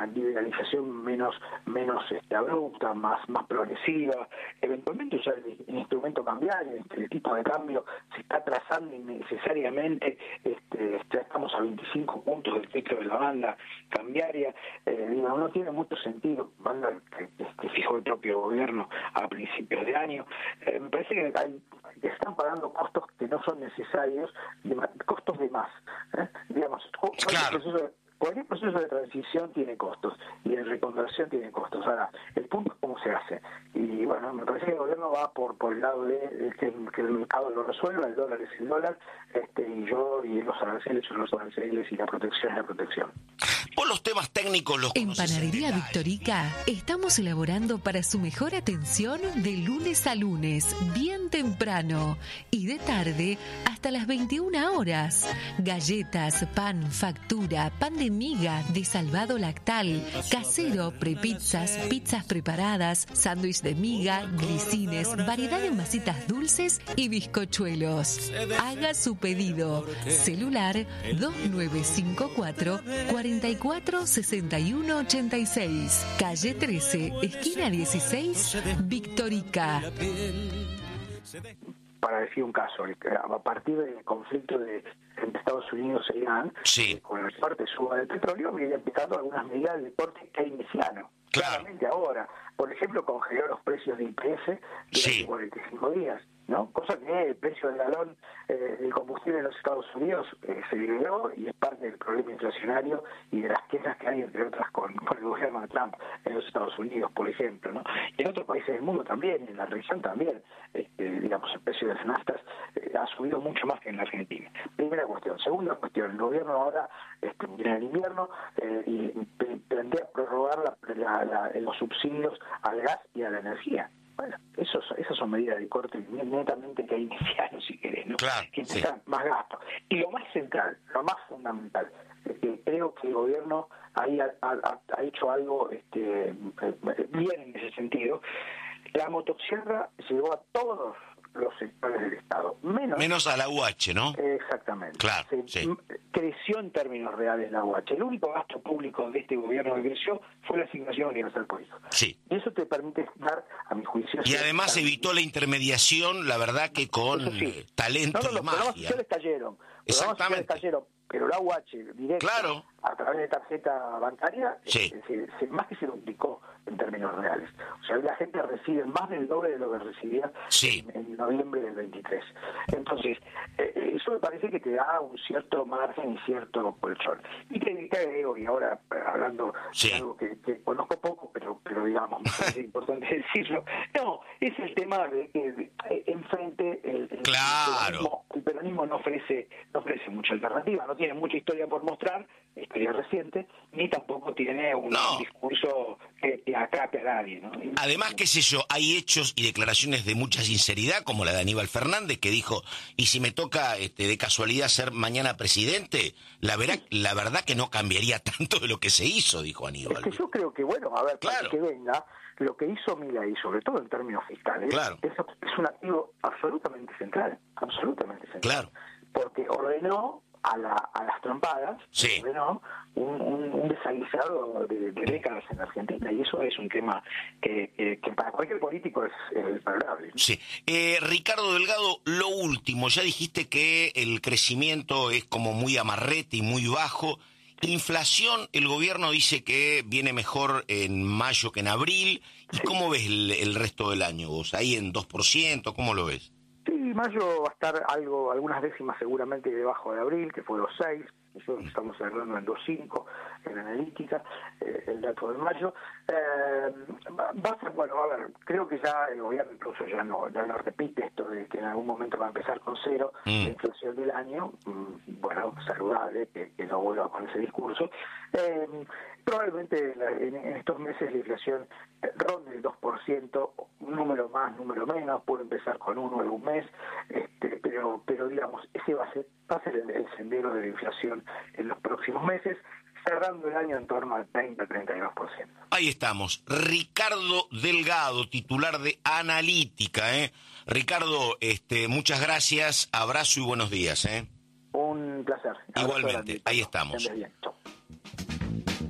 liberalización menos abrupta, más progresiva, eventualmente usar el instrumento cambiario, el tipo de cambio se está trazando innecesariamente, ya estamos a 25 puntos del techo de la banda cambiaria, no tiene mucho sentido, banda que fijó el propio gobierno a principios de año. Me parece que están pagando costos que no son necesarios, costos de más. Claro. Cualquier proceso de transición tiene costos y de reconversión tiene costos. Ahora, el punto es cómo se hace. Y bueno, me parece que el gobierno va por el lado de que el mercado lo resuelva, el dólar es el dólar, y los aranceles son los aranceles y la protección es la protección. Vos los temas técnicos los En conoces Panadería detalle. Victorica estamos elaborando para su mejor atención de lunes a lunes, bien temprano, y de tarde hasta las 21 horas. Galletas, pan, factura, pan de miga, de salvado lactal, casero, prepizzas, pizzas preparadas, sándwich de miga, grisines, variedad de masitas dulces y bizcochuelos. Haga su pedido. Celular 2954 44 61 86. Calle 13, esquina 16, Victorica. Para decir un caso, a partir del conflicto entre Estados Unidos e Irán, Sí. con el fuerte suba del petróleo, viene aplicando algunas medidas de corte keynesiano. Claro. Claramente ahora, por ejemplo, congeló los precios de IPF durante Sí. 45 días, ¿no? Cosa que el precio del galón del combustible en los Estados Unidos se liberó y es parte del problema inflacionario y de las quejas que hay, entre otras, con el gobierno de Trump en los Estados Unidos, por ejemplo, ¿no? Y en otros países del mundo también, en la región también, el precio de las naftas ha subido mucho más que en la Argentina. Primera cuestión. Segunda cuestión, el gobierno ahora viene el invierno y plantea prorrogar los subsidios al gas y a la energía. Bueno, esas son medidas de corte netamente keynesiano, si querés, ¿no? Claro, Que sí. implican más gasto. Y lo más central, lo más fundamental, es que creo que el gobierno ahí ha hecho algo bien en ese sentido. La motosierra llegó a todos los sectores del Estado, Menos a la UH, ¿no? Exactamente. Claro, sí. Creció en términos reales la UH. El único gasto público de este gobierno que creció fue la asignación universal por hijo. Sí. Y eso te permite dar, a mi juicio... Y además evitó la intermediación, la verdad que con Eso sí. talento Los y programas magia. sociales cayeron. Exactamente. Pero la UH directa, Claro. a través de tarjeta bancaria, Sí. más que se duplicó en términos reales. O sea, la gente recibe más del doble de lo que recibía Sí. en noviembre del 23. Entonces, eso me parece que te da un cierto margen y cierto colchón. Y te agrego, y ahora hablando Sí. de algo que conozco poco, pero digamos, me parece importante decirlo, no, es el tema de que enfrente Claro. el peronismo no ofrece mucha alternativa, no tiene mucha historia por mostrar, historia reciente, ni tampoco tiene un discurso que acape a nadie, ¿no? Además, qué sé yo, hay hechos y declaraciones de mucha sinceridad, como la de Aníbal Fernández, que dijo, y si me toca de casualidad ser mañana presidente, la verdad que no cambiaría tanto de lo que se hizo, dijo Aníbal. Es que yo creo que, bueno, a ver, Claro. para que venga, lo que hizo Milei, sobre todo en términos fiscales, Claro. es un activo absolutamente central, Claro. porque ordenó a las trompadas, Sí. ordenó un desaguisado de décadas en Argentina, y eso es un tema que para cualquier político es valorable, ¿no? Sí. Ricardo Delgado, lo último, ya dijiste que el crecimiento es como muy amarrete y muy bajo. Inflación, el gobierno dice que viene mejor en mayo que en abril. ¿Y cómo ves el resto del año vos? ¿Ahí en 2%? ¿Cómo lo ves? Sí, mayo va a estar algunas décimas seguramente debajo de abril, que fue 2.6, nosotros estamos hablando en 2.5 en analítica, el dato de mayo. Va a ser, bueno, a ver, creo que ya el gobierno incluso ya no repite esto de que en algún momento va a empezar con cero la inflación del año. Bueno, saludable que no vuelva con ese discurso. Probablemente en estos meses la inflación ronde el 2%, un número más, número menos, puede empezar con 1 en un mes, pero digamos, ese va a ser el sendero de la inflación en los próximos meses, cerrando el año en torno al 30-32%. Ahí estamos. Ricardo Delgado, titular de Analítica. Ricardo, muchas gracias, abrazo y buenos días. Un placer. Igualmente, ahí estamos. Que andes bien. Chau.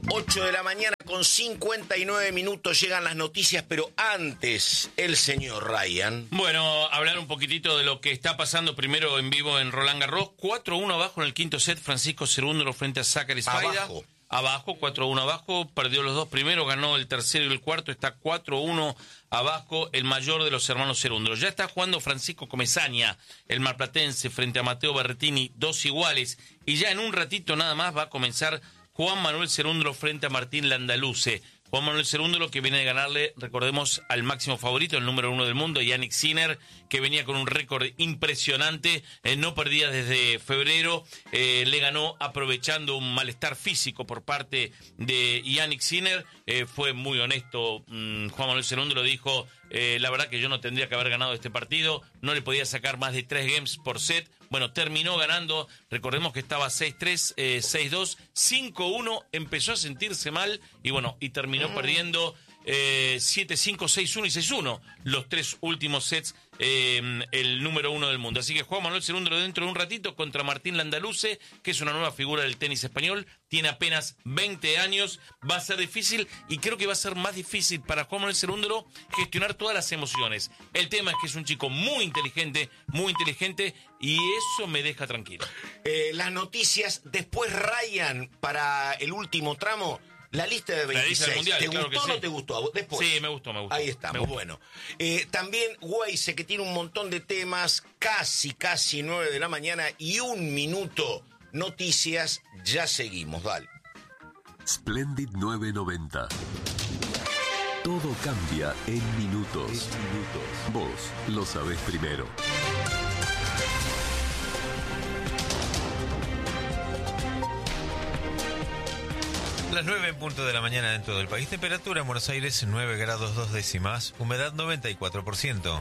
8 de la mañana con 59 minutos llegan las noticias, pero antes el señor Ryan. Bueno, hablar un poquitito de lo que está pasando primero en vivo en Roland Garros. 4-1 abajo en el quinto set, Francisco Cerúndolo frente a Zachary Fajda. Abajo, 4-1 abajo, perdió los dos primeros, ganó el tercero y el cuarto, está 4-1 abajo el mayor de los hermanos Cerúndolo. Ya está jugando Francisco Comesaña, el marplatense, frente a Matteo Berrettini, dos iguales, y ya en un ratito nada más va a comenzar Juan Manuel Cerúndolo frente a Martín Landaluce. Juan Manuel Cerúndolo, que viene de ganarle, recordemos, al máximo favorito, el número 1 del mundo, Yannick Sinner, que venía con un récord impresionante, no perdía desde febrero, le ganó aprovechando un malestar físico por parte de Yannick Sinner. Fue muy honesto, Juan Manuel Cerúndolo dijo, la verdad que yo no tendría que haber ganado este partido, no le podía sacar más de 3 games por set. Bueno, terminó ganando, recordemos que estaba 6-3, 6-2, 5-1, empezó a sentirse mal y bueno, y terminó perdiendo 7-5, 6-1 y 6-1, los 3 últimos sets, el número 1 del mundo. Así que Juan Manuel Cerúndolo dentro de un ratito contra Martín Landaluce, que es una nueva figura del tenis español, tiene apenas 20 años, va a ser difícil y creo que va a ser más difícil para Juan Manuel Cerúndolo gestionar todas las emociones. El tema es que es un chico muy inteligente y eso me deja tranquilo. Las noticias, después Ryan para el último tramo. La lista de 26, lista del mundial, ¿te claro gustó o sí. no te gustó? Después. Sí, me gustó. Ahí estamos, bueno. También Weise, que tiene un montón de temas, casi 9 de la mañana y 1 minuto. Noticias, ya seguimos, dale. Splendid 990. Todo cambia en minutos. Vos lo sabés primero. Las 9 en punto de la mañana dentro del país. Temperatura en Buenos Aires 9 grados 2 décimas. Humedad 94%.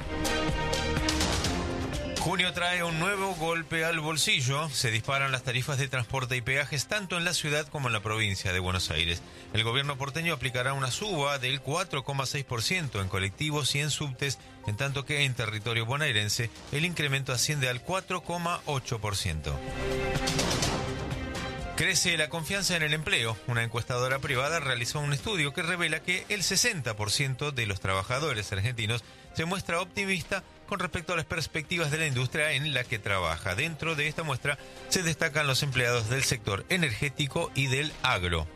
Junio trae un nuevo golpe al bolsillo. Se disparan las tarifas de transporte y peajes tanto en la ciudad como en la provincia de Buenos Aires. El gobierno porteño aplicará una suba del 4,6% en colectivos y en subtes, en tanto que en territorio bonaerense el incremento asciende al 4,8%. Crece la confianza en el empleo. Una encuestadora privada realizó un estudio que revela que el 60% de los trabajadores argentinos se muestra optimista con respecto a las perspectivas de la industria en la que trabaja. Dentro de esta muestra se destacan los empleados del sector energético y del agro.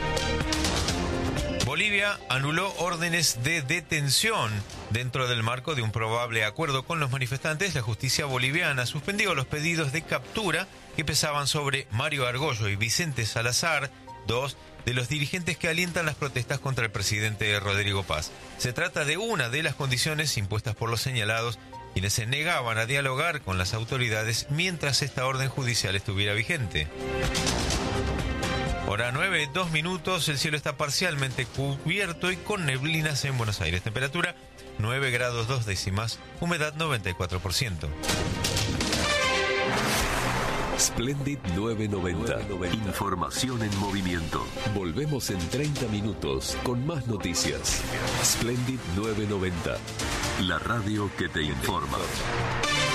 Bolivia anuló órdenes de detención. Dentro del marco de un probable acuerdo con los manifestantes, la justicia boliviana suspendió los pedidos de captura que pesaban sobre Mario Argollo y Vicente Salazar, dos de los dirigentes que alientan las protestas contra el presidente Rodrigo Paz. Se trata de una de las condiciones impuestas por los señalados, quienes se negaban a dialogar con las autoridades mientras esta orden judicial estuviera vigente. Hora 9, 2 minutos, el cielo está parcialmente cubierto y con neblinas en Buenos Aires. Temperatura 9 grados 2 décimas, humedad 94%. Splendid 990. Información en movimiento. Volvemos en 30 minutos con más noticias. Splendid 990. La radio que te informa.